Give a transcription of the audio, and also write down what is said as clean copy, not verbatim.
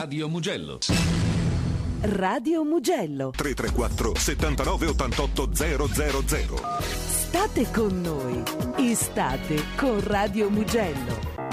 Radio Mugello. Radio Mugello 334 79 88 000. State con noi e state con Radio Mugello.